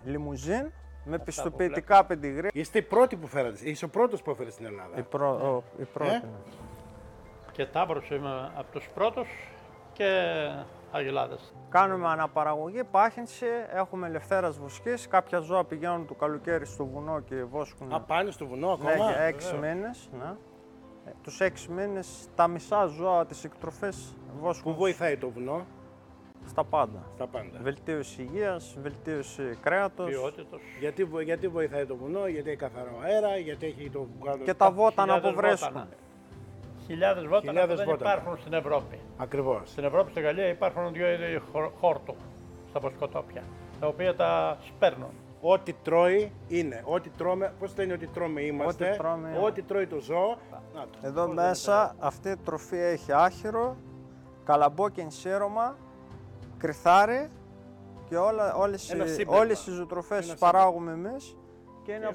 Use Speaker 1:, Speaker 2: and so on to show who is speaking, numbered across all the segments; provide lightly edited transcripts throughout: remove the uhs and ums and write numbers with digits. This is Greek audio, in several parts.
Speaker 1: λιμουζίν με πιστοποιητικά πεντιγρή.
Speaker 2: Είστε οι πρώτοι που φέρατε, είσαι ο πρώτος που έφερε στην Ελλάδα.
Speaker 1: Η πρώτη.
Speaker 3: Και Ταύρος είμαι από τους πρώτους και Αγελάδες.
Speaker 1: Κάνουμε αναπαραγωγή, πάχυνση, έχουμε ελευθέρας βοσκής. Κάποια ζώα πηγαίνουν το καλοκαίρι στο βουνό και βόσκουν.
Speaker 2: Α, πάνε στο βουνό ακόμα.
Speaker 1: Ναι, για 6 μήνες. Ναι. Τους 6 μήνες τα μισά ζώα της εκτροφής βόσκουν.
Speaker 2: Πού βοηθάει το βουνό?
Speaker 1: Στα πάντα.
Speaker 2: Στα πάντα.
Speaker 1: Βελτίωση υγείας, βελτίωση κρέατος.
Speaker 3: Ποιότητος.
Speaker 2: Γιατί βοηθάει το βουνό, γιατί έχει καθαρό αέρα, γιατί έχει το κάτω.
Speaker 1: Και τα βότανα που βρίσκουν.
Speaker 3: Χιλιάδες βότανα
Speaker 2: Χιλιάδες
Speaker 3: που δεν
Speaker 2: βότανα.
Speaker 3: υπάρχουν στην Ευρώπη.
Speaker 2: Ακριβώς.
Speaker 3: Στην Ευρώπη, στη Γαλλία υπάρχουν 2 είδη χόρτου στα βοσκοτόπια, τα οποία τα σπέρνουν.
Speaker 2: Ό,τι τρώει είναι. Ό,τι τρώμε, πώς λένε ότι τρώμε είμαστε. Ό,τι τρώει το ζώο. Να το.
Speaker 1: Εδώ μέσα αυτή η τροφή έχει άχυρο, καλαμπόκιν σύρωμα, κρυθάρι και όλες οι ζωοτροφές τις παράγουμε εμείς και είναι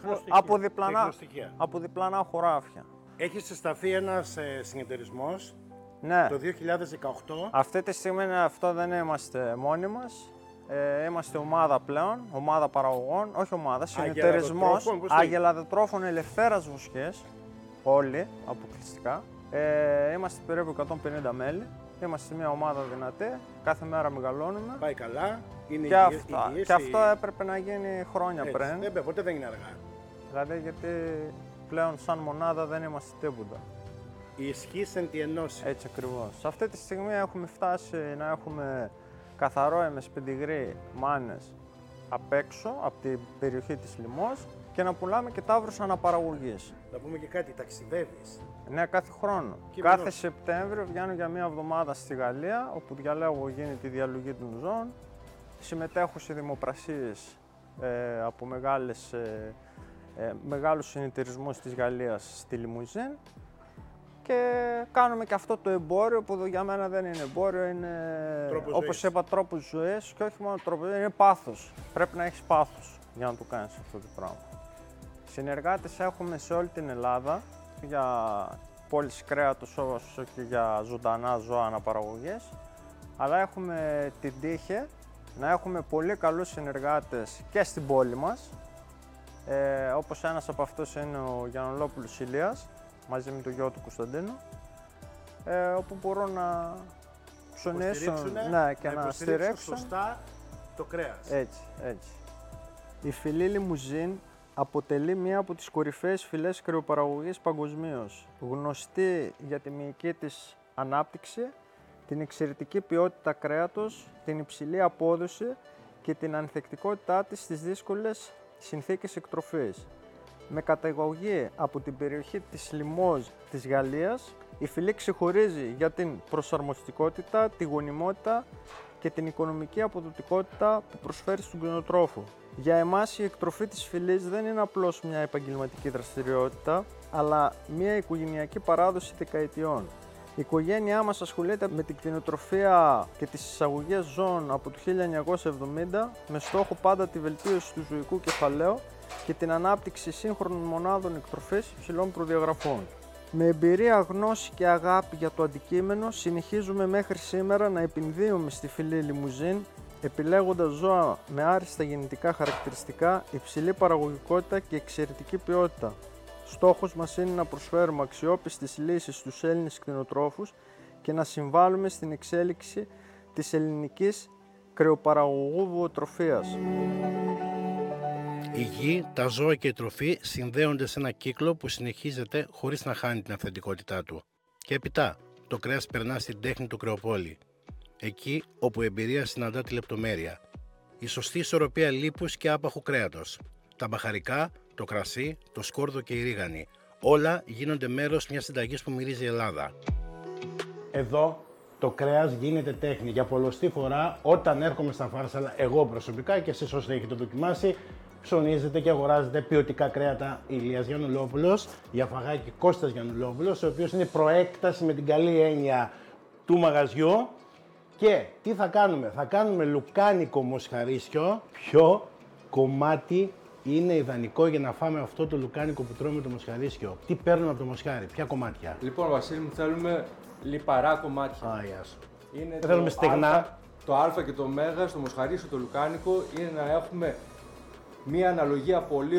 Speaker 1: από διπλανά χωράφια.
Speaker 2: Έχει συσταθεί ένας συνεταιρισμός
Speaker 1: Ναι.
Speaker 2: το 2018.
Speaker 1: Αυτή τη στιγμή αυτό δεν είμαστε μόνοι μας. Είμαστε ομάδα πλέον, ομάδα παραγωγών, όχι ομάδα, συνεταιρισμός αγελαδοτρόφων ελευθέρας βοσκής, όλοι αποκλειστικά. Είμαστε περίπου 150 μέλη, είμαστε μια ομάδα δυνατή, κάθε μέρα μεγαλώνουμε.
Speaker 2: Πάει καλά, είναι
Speaker 1: Και αυτό έπρεπε να γίνει χρόνια πριν.
Speaker 2: Ποτέ δεν είναι αργά.
Speaker 1: Δηλαδή γιατί πλέον σαν μονάδα δεν είμαστε τίποτα.
Speaker 2: Η ισχύς εν τη ενώση.
Speaker 1: Έτσι ακριβώς. Σε αυτή τη στιγμή έχουμε φτάσει να έχουμε καθαρό MSP μάνες απ' έξω, από την περιοχή της Λιμός και να πουλάμε και ταύρους αναπαραγωγής.
Speaker 2: Να πούμε και κάτι, ταξιδεύεις.
Speaker 1: Ναι, κάθε χρόνο. Κάθε Σεπτέμβριο βγαίνω για μία εβδομάδα στη Γαλλία, όπου διαλέγω γίνει τη διαλογή των ζώων. Συμμετέχω σε δημοπρασίες από μεγάλους συνεταιρισμούς της Γαλλίας στη Λιμουζίν και κάνουμε και αυτό το εμπόριο που για μένα δεν είναι εμπόριο, είναι όπως είπα τρόπος ζωής και όχι μόνο τρόπος ζωής, είναι πάθος. Πρέπει να έχεις πάθος για να το κάνεις αυτό το πράγμα. Συνεργάτες έχουμε σε όλη την Ελλάδα για πώληση κρέατος όσο και για ζωντανά ζώα αναπαραγωγές, αλλά έχουμε την τύχη να έχουμε πολύ καλούς συνεργάτες και στην πόλη μας, όπως ένας από αυτούς είναι ο Γιαννολόπουλος Ηλίας, μαζί με το γιο του Κωνσταντίνου, όπου μπορούν να ψωνίσουν και να στηρίξουν
Speaker 2: σωστά το κρέας.
Speaker 1: Έτσι. Η φυλή Λιμουζίν αποτελεί μία από τις κορυφαίες φυλές κρεοπαραγωγής παγκοσμίως, γνωστή για τη μυϊκή της ανάπτυξη, την εξαιρετική ποιότητα κρέατος, την υψηλή απόδοση και την ανθεκτικότητά της στις δύσκολες συνθήκες εκτροφής. Με καταγωγή από την περιοχή της Λιμόζ της Γαλλίας, η φυλή ξεχωρίζει για την προσαρμοστικότητα, τη γονιμότητα και την οικονομική αποδοτικότητα που προσφέρει στον κτηνοτρόφο. Για εμάς η εκτροφή της φυλής δεν είναι απλώς μια επαγγελματική δραστηριότητα, αλλά μια οικογενειακή παράδοση δεκαετιών. Η οικογένειά μας ασχολείται με την κτηνοτροφία και τις εισαγωγές ζώων από το 1970 με στόχο πάντα τη βελτίωση του ζωικού κεφαλαίου και την ανάπτυξη σύγχρονων μονάδων εκτροφής υψηλών προδιαγραφών. Με εμπειρία, γνώση και αγάπη για το αντικείμενο, συνεχίζουμε μέχρι σήμερα να επενδύουμε στη φυλή Λιμουζίν, επιλέγοντας ζώα με άριστα γεννητικά χαρακτηριστικά, υψηλή παραγωγικότητα και εξαιρετική ποιότητα. Στόχος μας είναι να προσφέρουμε αξιόπιστες λύσεις στους Έλληνες κτηνοτρόφους και να συμβάλλουμε στην εξέλιξη της ελληνικής κρεοπαραγωγού βοοτροφίας.
Speaker 2: Η γη, τα ζώα και η τροφή συνδέονται σε ένα κύκλο που συνεχίζεται χωρίς να χάνει την αυθεντικότητά του. Και έπειτα, το κρέας περνά στην τέχνη του κρεοπόλη. Εκεί όπου η εμπειρία συναντά τη λεπτομέρεια. Η σωστή ισορροπία λίπους και άπαχου κρέατος. Τα μπαχαρικά, το κρασί, το σκόρδο και η ρίγανη. Όλα γίνονται μέρος μιας συνταγής που μυρίζει η Ελλάδα. Εδώ το κρέας γίνεται τέχνη. Για πολλοστή φορά όταν έρχομαι στα Φάρσαλα, εγώ προσωπικά και εσείς όσοι έχετε δοκιμάσει, ψωνίζετε και αγοράζετε ποιοτικά κρέατα Ηλίας Γιαννουλόπουλος, για φαγάκι Κώστας Γιαννουλόπουλος, ο οποίος είναι προέκταση με την καλή έννοια του μαγαζιού. Και τι θα κάνουμε? Θα κάνουμε λουκάνικο μοσχαρίσιο. Ποιο κομμάτι είναι ιδανικό για να φάμε αυτό το λουκάνικο που τρώμε το μοσχαρίσιο? Τι παίρνουμε από το μοσχάρι, ποια κομμάτια?
Speaker 4: Λοιπόν, Βασίλη μου, θέλουμε λιπαρά κομμάτια.
Speaker 2: Γεια σου.
Speaker 4: Είναι
Speaker 2: θέλουμε στεγνά.
Speaker 4: Το α και το μέγα στο μοσχαρίσιο το λουκάνικο είναι να έχουμε Μία αναλογία πολύ